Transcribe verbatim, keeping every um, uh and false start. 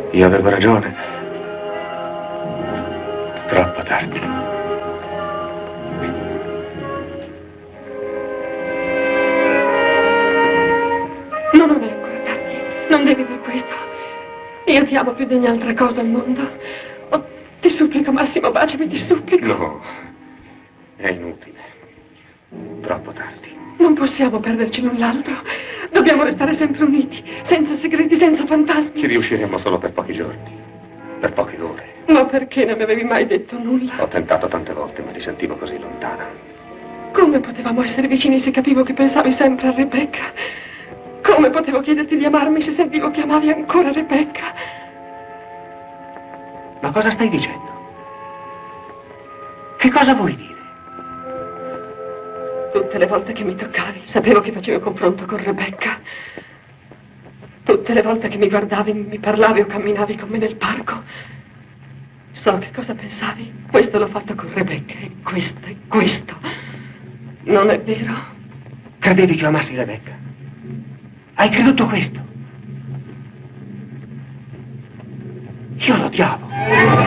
Io avevo ragione. Troppo tardi. No, non è ancora tardi. Non devi dire questo. Io ti amo più di ogni altra cosa al mondo. Oh, ti supplico, Massimo, baciami, ti supplico. No, è inutile. Troppo tardi. Non possiamo perderci l'un l'altro. Dobbiamo restare sempre uniti, senza segreti, senza fantasmi. Ci riusciremo solo per pochi giorni, per poche ore. Ma perché non mi avevi mai detto nulla? Ho tentato tante volte, ma ti sentivo così lontana. Come potevamo essere vicini se capivo che pensavi sempre a Rebecca? Come potevo chiederti di amarmi se sentivo che amavi ancora Rebecca? Ma cosa stai dicendo? Che cosa vuoi dire? Tutte le volte che mi toccavi, sapevo che facevo confronto con Rebecca. Tutte le volte che mi guardavi, mi parlavi o camminavi con me nel parco, so che cosa pensavi. Questo l'ho fatto con Rebecca, e questo, e questo. Non è vero? Credevi che io amassi Rebecca? Hai creduto questo? Io l'odiavo.